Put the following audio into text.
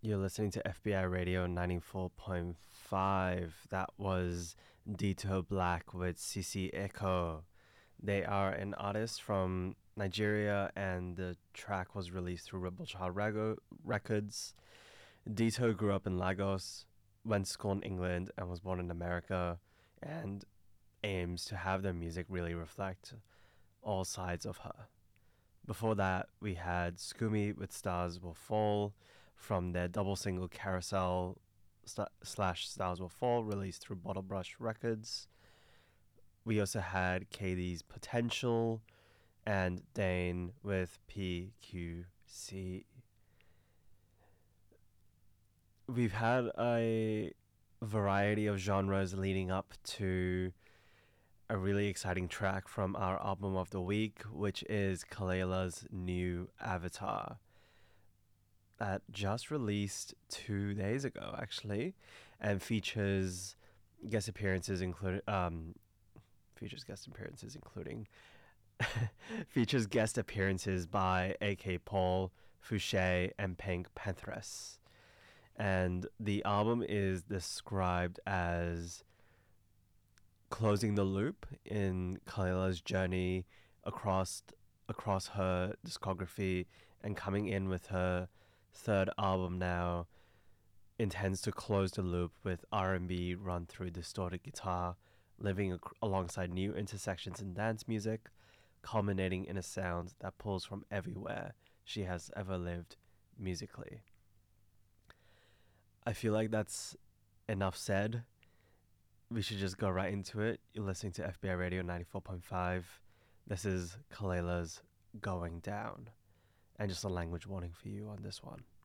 You're listening to FBI Radio 94.5. That was Dito Black with Sisi Echo. They are an artist from Nigeria, and the track was released through Rebel Child Records. Dito grew up in Lagos, went to school in England, and was born in America, and aims to have their music really reflect all sides of her. Before that, we had Skumi with Stars Will Fall from their double single Carousel slash Stars Will Fall, released through Bottle Brush Records. We also had Katie's Potential and Dane with PQC. We've had a variety of genres leading up to a really exciting track from our album of the week, which is Kalela's new Avatar. That just released 2 days ago, actually, and features guest appearances including features guest appearances including features guest appearances by AK Paul, Fouché, and Pink Panthers. And the album is described as closing the loop in Kalela's journey across her discography, and coming in with her third album now intends to close the loop with R&B run through distorted guitar, living alongside new intersections in dance music, culminating in a sound that pulls from everywhere she has ever lived musically. I feel like that's enough said. We should just go right into it. You're listening to FBI Radio 94.5. This is Kalela's Going Down. And just a language warning for you on this one.